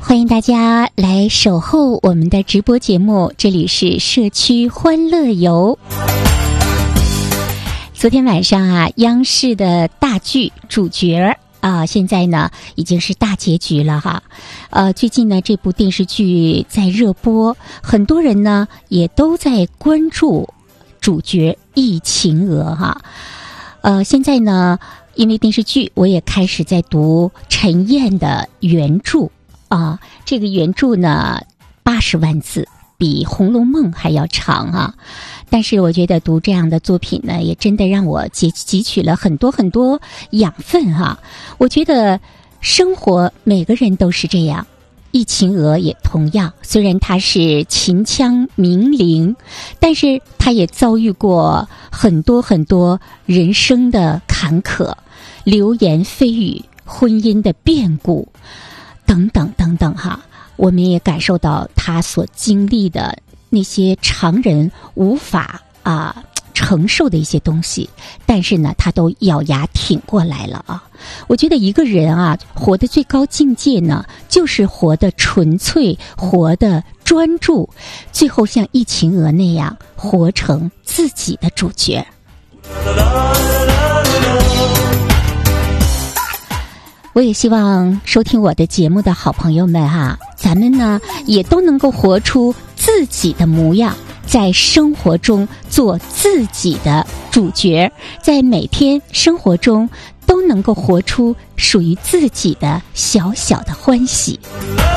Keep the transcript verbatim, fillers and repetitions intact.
欢迎大家来守候我们的直播节目，这里是社区欢乐游。昨天晚上啊，央视的大剧主角啊，现在呢已经是大结局了哈。呃，最近呢这部电视剧在热播，很多人呢也都在关注主角易秦娥哈。呃，现在呢，因为电视剧，我也开始在读陈燕的原著啊。这个原著呢，八十万字，比《红楼梦》还要长啊。但是我觉得读这样的作品呢，也真的让我汲汲取了很多很多养分哈、啊。我觉得生活每个人都是这样，易秦娥也同样，虽然她是秦腔名伶，但是她也遭遇过很多很多人生的坎坷，流言蜚语，婚姻的变故等等等等哈。我们也感受到她所经历的那些常人无法啊承受的一些东西，但是呢，他都咬牙挺过来了啊！我觉得一个人啊，活的最高境界呢，就是活得纯粹，活得专注，最后像易秦娥那样，活成自己的主角。我也希望收听我的节目的好朋友们哈、啊，咱们呢也都能够活出自己的模样，在生活中做自己的主角，在每天生活中都能够活出属于自己的小小的欢喜。